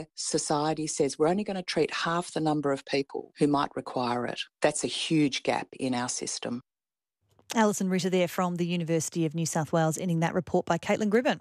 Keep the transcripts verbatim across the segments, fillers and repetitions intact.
where society says we're only going to treat half the number of people who might require it. That's a huge gap in our system. Alison Ritter there from the University of New South Wales, ending that report by Caitlin Gribben.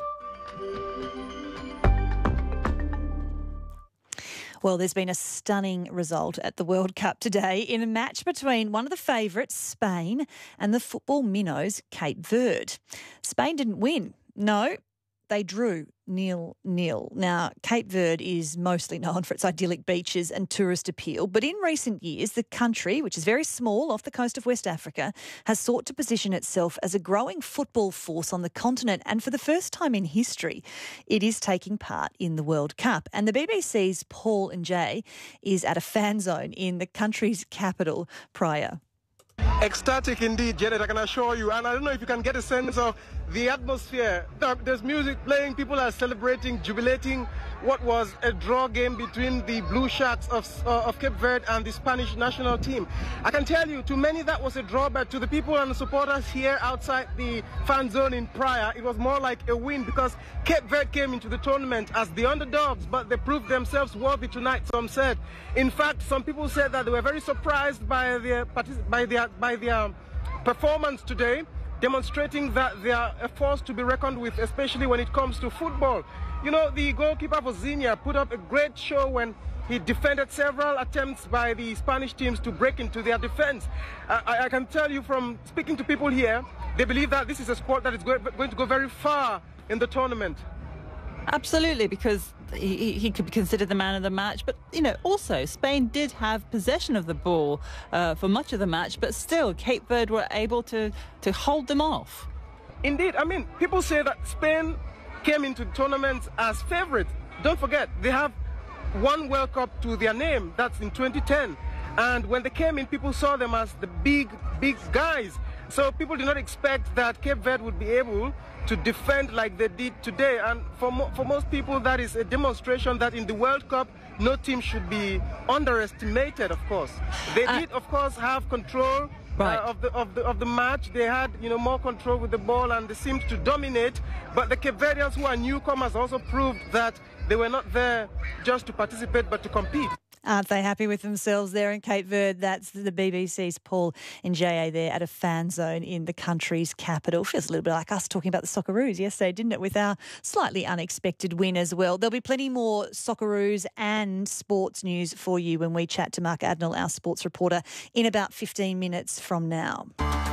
Well, there's been a stunning result at the World Cup today in a match between one of the favourites, Spain, and the football minnows, Cape Verde. Spain didn't win. No, they drew nil nil. Now, Cape Verde is mostly known for its idyllic beaches and tourist appeal, but in recent years, the country, which is very small off the coast of West Africa, has sought to position itself as a growing football force on the continent, and for the first time in history, it is taking part in the World Cup. And the B B C's Paul Njay is at a fan zone in the country's capital, Praia. Ecstatic indeed, Janet, I can assure you. And I don't know if you can get a sense of the atmosphere. There's music playing, people are celebrating, jubilating what was a draw game between the Blue Sharks of, uh, of Cape Verde and the Spanish national team. I can tell you, to many that was a draw, but to the people and the supporters here outside the fan zone in Praia, it was more like a win, because Cape Verde came into the tournament as the underdogs, but they proved themselves worthy tonight, some said. In fact, some people said that they were very surprised by their, by their, by their performance today, demonstrating that they are a force to be reckoned with, especially when it comes to football. You know, the goalkeeper for Xenia put up a great show when he defended several attempts by the Spanish teams to break into their defense. Uh, I, I can tell you from speaking to people here, they believe that this is a squad that is go going to go very far in the tournament. Absolutely, because he, he could be considered the man of the match. But, you know, also Spain did have possession of the ball uh, for much of the match, but still Cape Verde were able to, to hold them off. Indeed. I mean, people say that Spain came into tournaments as favourites. Don't forget, they have one World Cup to their name. That's in twenty ten. And when they came in, people saw them as the big, big guys. So people did not expect that Cape Verde would be able to defend like they did today. And for, mo for most people, that is a demonstration that in the World Cup, no team should be underestimated, of course. They uh, did, of course, have control right. uh, of, the, of, the, of the match. They had, you know, more control with the ball, and they seemed to dominate. But the Cape Verdeans, who are newcomers, also proved that they were not there just to participate, but to compete. Aren't they happy with themselves there in Cape Verde? That's the B B C's Paul Njay there at a fan zone in the country's capital. Feels a little bit like us talking about the Socceroos yesterday, didn't it, with our slightly unexpected win as well. There'll be plenty more Socceroos and sports news for you when we chat to Mark Adnell, our sports reporter, in about fifteen minutes from now.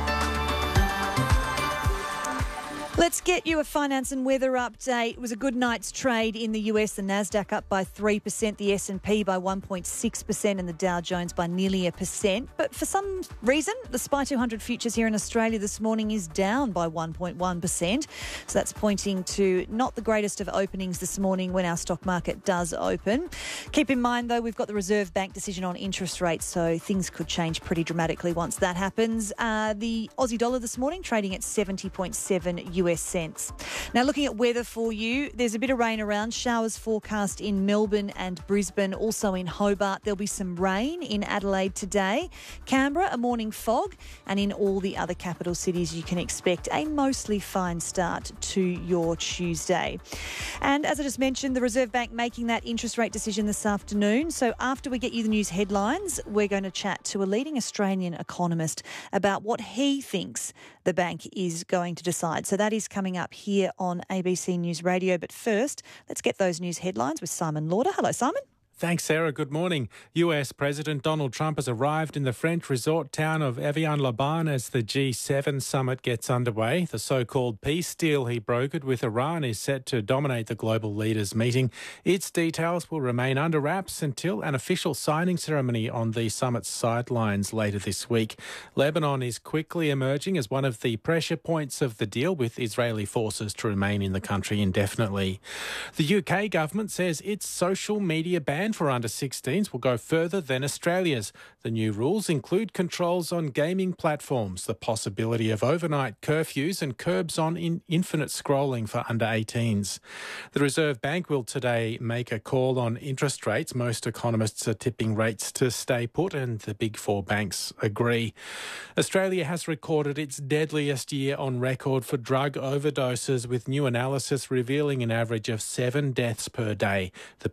Let's get you a finance and weather update. It was a good night's trade in the U S. The Nasdaq up by three percent, the S and P by one point six percent and the Dow Jones by nearly a percent. But for some reason, the S P Y two hundred futures here in Australia this morning is down by one point one percent. So that's pointing to not the greatest of openings this morning when our stock market does open. Keep in mind, though, we've got the Reserve Bank decision on interest rates, so things could change pretty dramatically once that happens. Uh, the Aussie dollar this morning trading at seventy point seven U S cents. Now, looking at weather for you, there's a bit of rain around. Showers forecast in Melbourne and Brisbane, also in Hobart. There'll be some rain in Adelaide today. Canberra, a morning fog, and in all the other capital cities, you can expect a mostly fine start to your Tuesday. And as I just mentioned, the Reserve Bank making that interest rate decision this afternoon. So after we get you the news headlines, we're going to chat to a leading Australian economist about what he thinks the bank is going to decide. So that is coming up here on A B C News Radio. But first, let's get those news headlines with Simon Lauder. Hello, Simon. Thanks, Sarah. Good morning. U S President Donald Trump has arrived in the French resort town of Evian-les-Bains as the G seven summit gets underway. The so-called peace deal he brokered with Iran is set to dominate the global leaders' meeting. Its details will remain under wraps until an official signing ceremony on the summit's sidelines later this week. Lebanon is quickly emerging as one of the pressure points of the deal, with Israeli forces to remain in the country indefinitely. The U K government says its social media ban for under sixteens will go further than Australia's. The new rules include controls on gaming platforms, the possibility of overnight curfews and curbs on in infinite scrolling for under eighteens. The Reserve Bank will today make a call on interest rates. Most economists are tipping rates to stay put, and the big four banks agree. Australia has recorded its deadliest year on record for drug overdoses, with new analysis revealing an average of seven deaths per day. The